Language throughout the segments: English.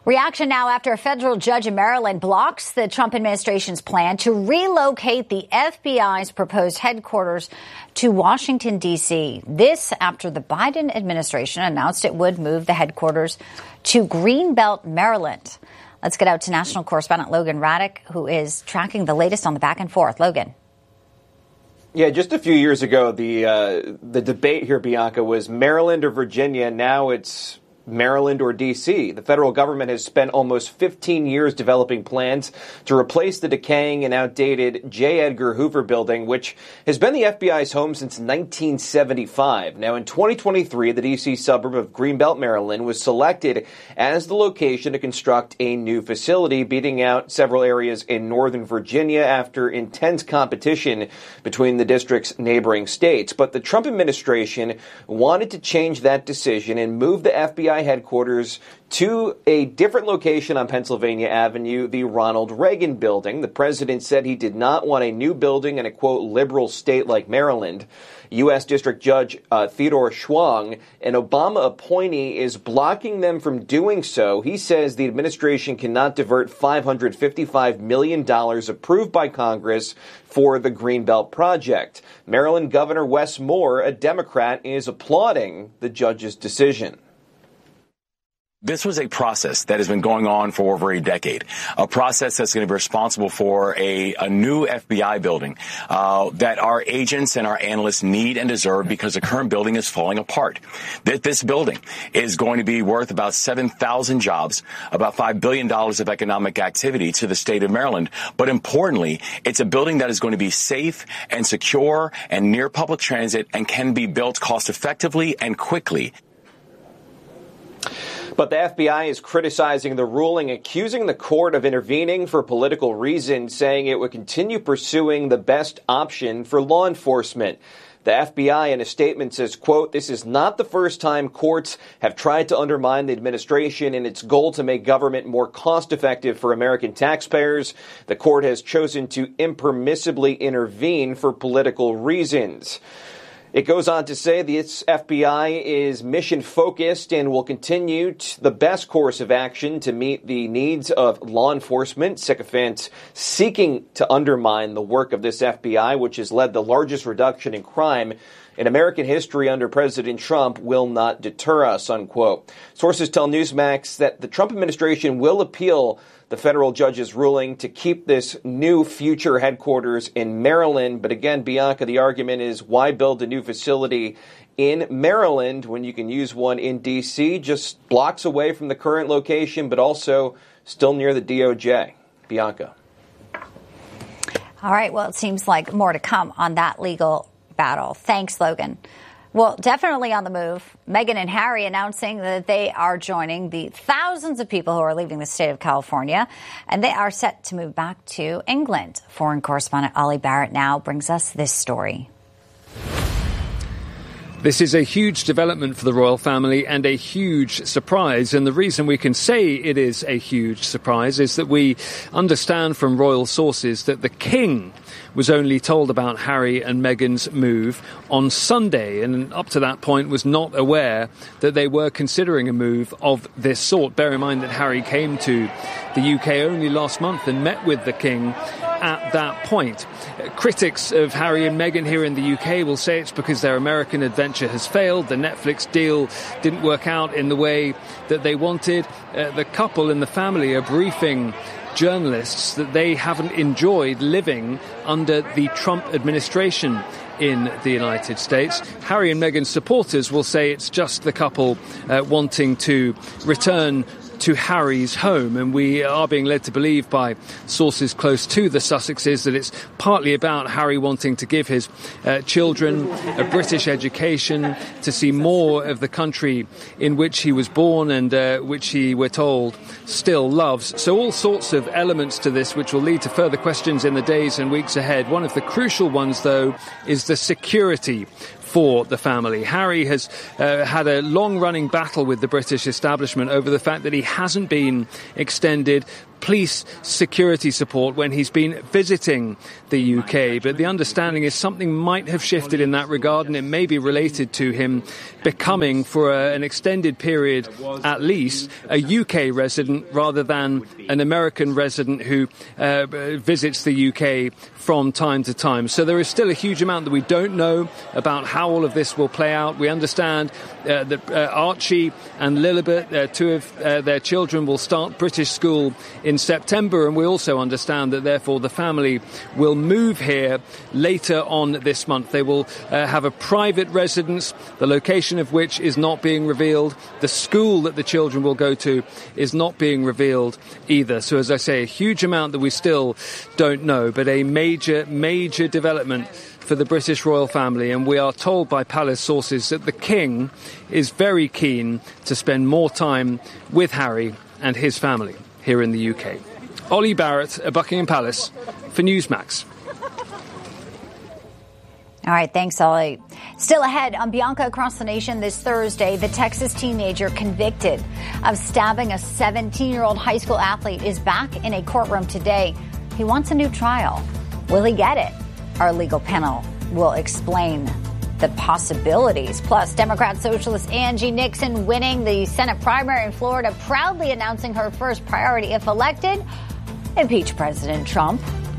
Reaction now after a federal judge in Maryland blocks the Trump administration's plan to relocate the FBI's proposed headquarters to Washington, D.C. This after the Biden administration announced it would move the headquarters to Greenbelt, Maryland. Let's get out to national correspondent Logan Raddick, who is tracking the latest on the back and forth. Logan. Yeah, just a few years ago, the debate here, Bianca, was Maryland or Virginia. Now it's Maryland or D.C. The federal government has spent almost 15 years developing plans to replace the decaying and outdated J. Edgar Hoover building, which has been the FBI's home since 1975. Now, in 2023, the D.C. suburb of Greenbelt, Maryland, was selected as the location to construct a new facility, beating out several areas in Northern Virginia after intense competition between the district's neighboring states. But the Trump administration wanted to change that decision and move the FBI headquarters to a different location on Pennsylvania Avenue, the Ronald Reagan building. The president said he did not want a new building in a, quote, liberal state like Maryland. U.S. District Judge Theodore Schwang, an Obama appointee, is blocking them from doing so. He says the administration cannot divert $555 million approved by Congress for the Greenbelt project. Maryland Governor Wes Moore, a Democrat, is applauding the judge's decision. This was a process that has been going on for over a decade, a process that's going to be responsible for a new FBI building that our agents and our analysts need and deserve because the current building is falling apart. This building is going to be worth about 7,000 jobs, about $5 billion of economic activity to the state of Maryland. But importantly, it's a building that is going to be safe and secure and near public transit and can be built cost effectively and quickly. But the FBI is criticizing the ruling, accusing the court of intervening for political reasons, saying it would continue pursuing the best option for law enforcement. The FBI in a statement says, quote, "This is not the first time courts have tried to undermine the administration in its goal to make government more cost-effective for American taxpayers. The court has chosen to impermissibly intervene for political reasons." It goes on to say the FBI is mission-focused and will continue the best course of action to meet the needs of law enforcement. Sycophants seeking to undermine the work of this FBI, which has led the largest reduction in crime in American history under President Trump, will not deter us, unquote. Sources tell Newsmax that the Trump administration will appeal the federal judge's ruling to keep this new future headquarters in Maryland. But again, Bianca, the argument is why build a new facility in Maryland when you can use one in D.C., just blocks away from the current location, but also still near the DOJ. Bianca. All right. Well, it seems like more to come on that legal battle. Thanks, Logan. Well, definitely on the move, Meghan and Harry announcing that they are joining the thousands of people who are leaving the state of California, and they are set to move back to England. Foreign correspondent Ollie Barrett now brings us this story. This is a huge development for the royal family and a huge surprise. And the reason we can say it is a huge surprise is that we understand from royal sources that the King was only told about Harry and Meghan's move on Sunday, and up to that point was not aware that they were considering a move of this sort. Bear in mind that Harry came to the UK only last month and met with the King at that point. Critics of Harry and Meghan here in the UK will say it's because their American adventure has failed. The Netflix deal didn't work out in the way that they wanted. The couple and the family are briefing journalists that they haven't enjoyed living under the Trump administration in the United States. Harry and Meghan's supporters will say it's just the couple wanting to return to Harry's home, and we are being led to believe by sources close to the Sussexes that it's partly about Harry wanting to give his children a British education, to see more of the country in which he was born and which he, we're told, still loves. So all sorts of elements to this which will lead to further questions in the days and weeks ahead. One of the crucial ones, though, is the security for the family. Harry has had a long-running battle with the British establishment over the fact that he hasn't been extended police security support when he's been visiting the UK. But the understanding is something might have shifted in that regard, and it may be related to him becoming, for an extended period at least, a UK resident rather than an American resident who visits the UK from time to time. So there is still a huge amount that we don't know about how all of this will play out. We understand that Archie and Lilibet, two of their children, will start British school in September, and we also understand that therefore the family will move here later on this month. They will have a private residence, the location of which is not being revealed. The school that the children will go to is not being revealed either. So as I say, a huge amount that we still don't know, but a major development for the British royal family, and we are told by palace sources that the King is very keen to spend more time with Harry and his family here in the UK. Ollie Barrett at Buckingham Palace for Newsmax. All right, thanks, Ollie. Still ahead on Bianca Across the Nation this Thursday, the Texas teenager convicted of stabbing a 17-year-old high school athlete is back in a courtroom today. He wants a new trial. Will he get it? Our legal panel will explain the possibilities. Plus, Democrat socialist Angie Nixon winning the Senate primary in Florida, proudly announcing her first priority, if elected, impeach President Trump.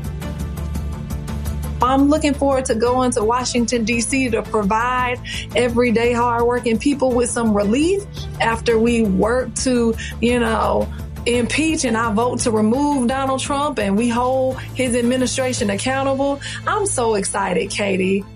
I'm looking forward to going to Washington, D.C. to provide everyday hardworking people with some relief after we work to, impeach and I vote to remove Donald Trump and we hold his administration accountable. I'm so excited, Katie.